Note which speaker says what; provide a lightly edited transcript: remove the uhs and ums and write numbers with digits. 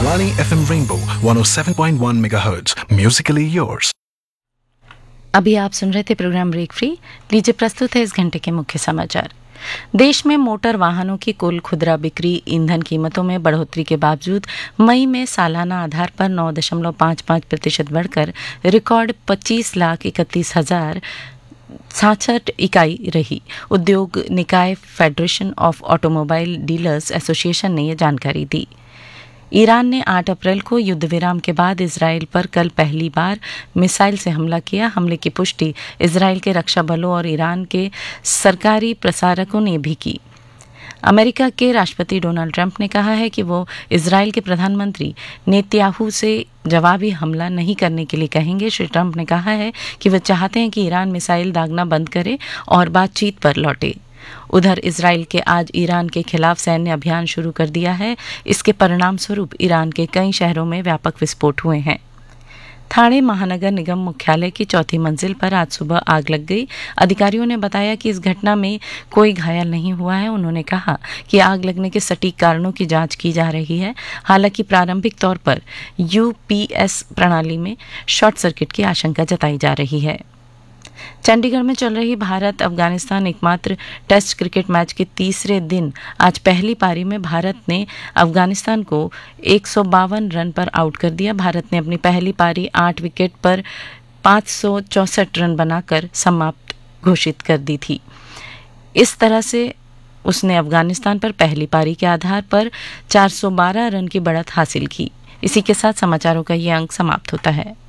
Speaker 1: Akashvani FM Rainbow 107.1 MHz. Musically yours.
Speaker 2: अभी आप सुन रहे थे प्रोग्राम ब्रेक फ्री। लीजिए प्रस्तुत है इस घंटे के मुख्य समाचार। देश में मोटर वाहनों की कुल खुदरा बिक्री ईंधन कीमतों में बढ़ोतरी के बावजूद मई में सालाना आधार पर 9.55% बढ़कर रिकॉर्ड 25,31,067 इकाई रही। उद्योग निकाय federation of automobile dealers association ने यह जानकारी दी। ईरान ने 8 अप्रैल को युद्ध विराम के बाद इजराइल पर कल पहली बार मिसाइल से हमला किया। हमले की पुष्टि इजराइल के रक्षा बलों और ईरान के सरकारी प्रसारकों ने भी की। अमेरिका के राष्ट्रपति डोनाल्ड ट्रंप ने कहा है कि वो इजराइल के प्रधानमंत्री नेतन्याहू से जवाबी हमला नहीं करने के लिए कहेंगे। श्री ट्रंप ने कहा है कि वे चाहते हैं कि ईरान मिसाइल दागना बंद करे और बातचीत पर लौटे। उधर इजराइल के आज ईरान के खिलाफ सैन्य अभियान शुरू कर दिया है। इसके परिणाम स्वरूप ईरान के कई शहरों में व्यापक विस्फोट हुए हैं। ठाणे महानगर निगम मुख्यालय की 4थी मंजिल पर आज सुबह आग लग गई। अधिकारियों ने बताया कि इस घटना में कोई घायल नहीं हुआ है। उन्होंने कहा कि आग लगने के सटीक कारणों की जांच की जा रही है। हालांकि प्रारंभिक तौर पर यूपीएस प्रणाली में शॉर्ट सर्किट की आशंका जताई जा रही है। चंडीगढ़ में चल रही भारत अफगानिस्तान एकमात्र टेस्ट क्रिकेट मैच के तीसरे दिन आज पहली पारी में भारत ने अफगानिस्तान को 152 रन पर आउट कर दिया। भारत ने अपनी पहली पारी 8 विकेट पर 564 रन बनाकर समाप्त घोषित कर दी थी। इस तरह से उसने अफगानिस्तान पर पहली पारी के आधार पर 412 रन की बढ़त हासिल की। इसी के साथ समाचारों का ये अंक समाप्त होता है।